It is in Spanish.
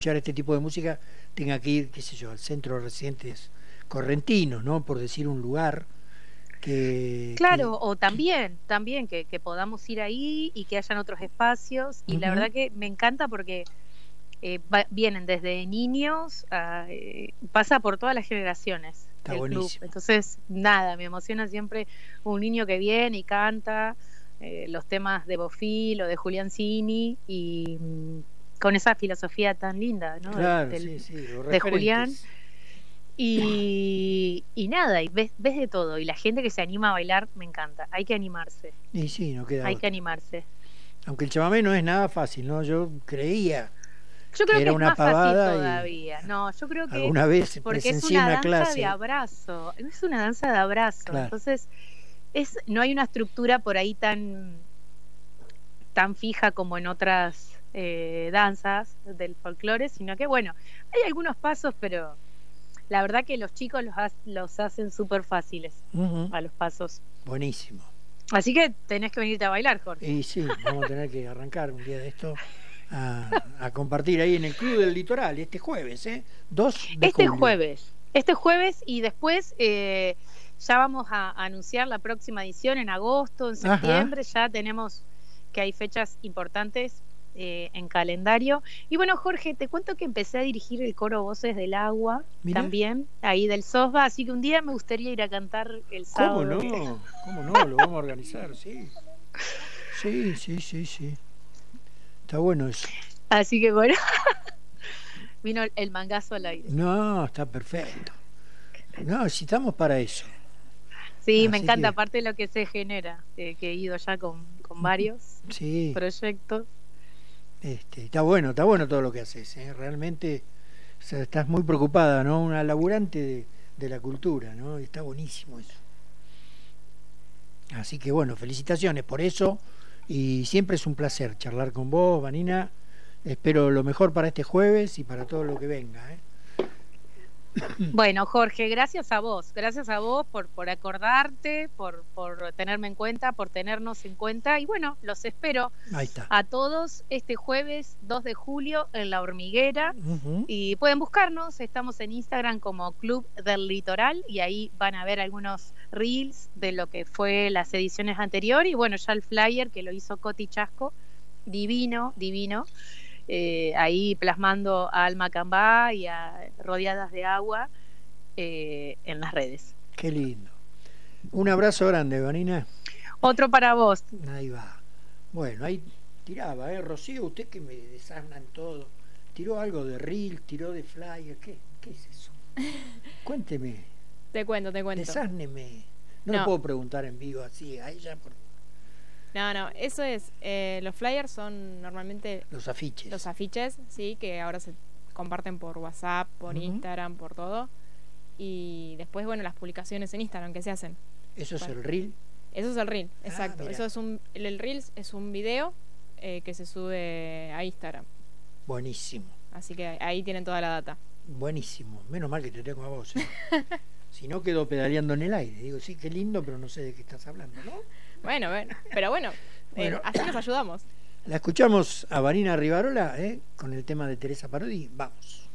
escuchar este tipo de música tenga que ir, qué sé yo, al centro de residentes correntinos, ¿no? Por decir un lugar Claro, o también que podamos ir ahí y que hayan otros espacios. Y la Ujú, verdad que me encanta porque vienen desde niños, pasa por todas las generaciones está el club. buenísimo. Entonces, nada, me emociona siempre un niño que viene y canta los temas de Bofill o de Julián Cini y con esa filosofía tan linda, ¿no? Claro, sí, sí, los De Julián. referentes. Y nada, y ves de todo. Y la gente que se anima a bailar, me encanta. Hay que animarse, Y sí, no queda hay que otra. animarse. Aunque el chamamé no es nada fácil, ¿no? Yo creía Yo que creo que era es una más fácil pavada y todavía. No, yo creo que alguna vez porque es presencié una una danza de clase, abrazo, es una danza de abrazo. claro. Entonces, no hay una estructura por ahí tan fija como en otras danzas del folclore, sino que bueno, hay algunos pasos, pero la verdad que los chicos los hacen súper fáciles Ujú, a los pasos. buenísimo. Así que tenés que venirte a bailar, Jorge. Y sí, vamos a tener que arrancar un día de esto a compartir ahí en el Club del Litoral, este jueves, ¿eh? 2 de julio. Este jueves y después ya vamos a anunciar la próxima edición en agosto, en Ajá, septiembre, ya tenemos que hay fechas importantes en calendario. Y bueno, Jorge, te cuento que empecé a dirigir el coro Voces del Agua mira, también, ahí del SOSBA, así que un día me gustaría ir a cantar el ¿cómo sábado. no? ¿Cómo no? Lo vamos a organizar, sí. Sí, sí, sí, sí. Está bueno eso. Así que bueno, vino el mangazo al aire. No, está perfecto. No, si estamos para eso. Sí, me Así encanta, que, aparte lo que se genera, que he ido ya con varios sí, proyectos. está bueno todo lo que haces, ¿eh? Realmente, o sea, estás muy preocupada, ¿no? Una laburante de la cultura, ¿no? Y está buenísimo eso. Así que bueno, felicitaciones por eso y siempre es un placer charlar con vos, Vanina. Espero lo mejor para este jueves y para todo lo que venga, ¿eh? Bueno, Jorge, gracias a vos por acordarte, por tenerme en cuenta, por tenernos en cuenta. Y bueno, los espero Ahí está. a todos este jueves 2 de julio en La Hormiguera. Ujú. Y pueden buscarnos, estamos en Instagram como Club del Litoral y ahí van a ver algunos reels de lo que fue las ediciones anteriores. Y bueno, ya el flyer que lo hizo Coti Chasco, divino, divino. Ahí plasmando a Alma Cambá y a Rodeadas de Agua en las redes. Qué lindo. Un abrazo grande, Vanina. Otro para vos. Ahí va. Bueno, ahí tiraba, ¿eh? Rocío, usted que me desasnan todo. ¿Tiró algo de reel? ¿Tiró de flyer? ¿Qué es eso? Cuénteme, Te cuento, te cuento. desásneme. No le No, puedo preguntar en vivo así a ella por no, eso es. Los flyers son normalmente los afiches. los afiches, sí, que ahora se comparten por WhatsApp, por Ujú. Instagram, por todo. Y después, bueno, las publicaciones en Instagram que se hacen. Eso es Bueno, el reel. eso es el reel, Ah, exacto. mira. Eso es el Reels es un video que se sube a Instagram. Buenísimo. Así que ahí tienen toda la data. Buenísimo. Menos mal que te tengo a vos, ¿eh? Si no quedo pedaleando en el aire. Digo, sí, qué lindo, pero no sé de qué estás hablando, ¿no? Bueno, pero bueno, Bueno, así nos ayudamos. la escuchamos a Vanina Rivarola, ¿eh? Con el tema de Teresa Parodi. Vamos.